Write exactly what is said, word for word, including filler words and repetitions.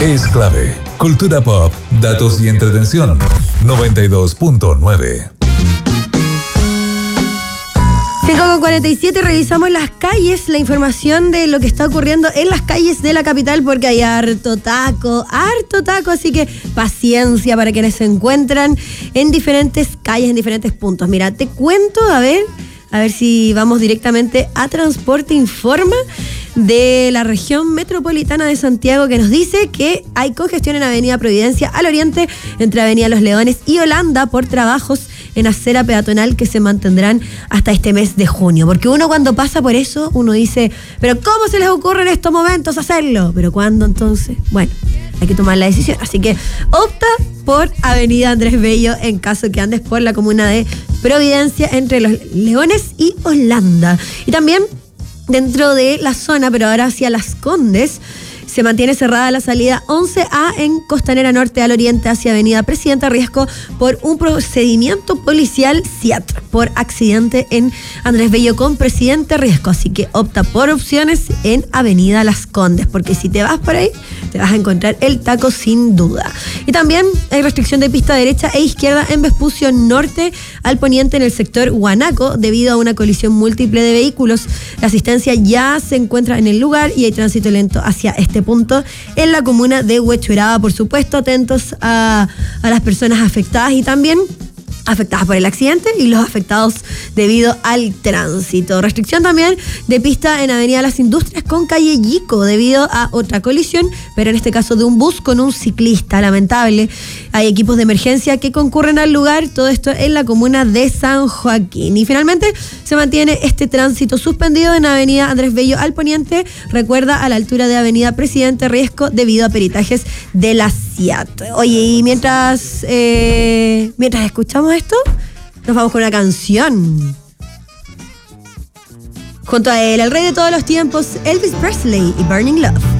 es clave. Cultura pop, datos y entretención. noventa y dos punto nueve. cinco con cuarenta y siete, revisamos las calles, la información de lo que está ocurriendo en las calles de la capital, porque hay harto taco, harto taco, así que paciencia para quienes se encuentran en diferentes calles, en diferentes puntos. Mira, te cuento, a ver, a ver si vamos directamente a Transporte Informa de la región metropolitana de Santiago, que nos dice que hay congestión en Avenida Providencia al oriente, entre Avenida Los Leones y Holanda, por trabajos en acera peatonal que se mantendrán hasta este mes de junio. Porque uno cuando pasa por eso, uno dice, pero ¿cómo se les ocurre en estos momentos hacerlo? ¿Pero cuándo entonces? Bueno, hay que tomar la decisión. Así que opta por Avenida Andrés Bello en caso que andes por la comuna de Providencia, entre Los Leones y Holanda. Y también dentro de la zona, pero ahora hacia Las Condes, se mantiene cerrada la salida once A en Costanera Norte al oriente hacia Avenida Presidenta Riesco por un procedimiento policial C I A T por accidente en Andrés Bello con Presidente Riesco. Así que opta por opciones en Avenida Las Condes, porque si te vas por ahí te vas a encontrar el taco sin duda. Y también hay restricción de pista derecha e izquierda en Vespucio Norte al poniente en el sector Guanaco debido a una colisión múltiple de vehículos. La asistencia ya se encuentra en el lugar y hay tránsito lento hacia este punto en la comuna de Huechuraba. Por supuesto, atentos a, a las personas afectadas y también afectadas por el accidente y los afectados debido al tránsito. Restricción también de pista en Avenida Las Industrias con calle Yico debido a otra colisión, pero en este caso de un bus con un ciclista. Lamentable. Hay equipos de emergencia que concurren al lugar, todo esto en la comuna de San Joaquín. Y finalmente se mantiene este tránsito suspendido en Avenida Andrés Bello al poniente, recuerda, a la altura de Avenida Presidente Riesco debido a peritajes de la C I A T. Oye, y mientras eh, mientras escuchamos esto, nos vamos con una canción. Junto a él, el rey de todos los tiempos, Elvis Presley y Burning Love.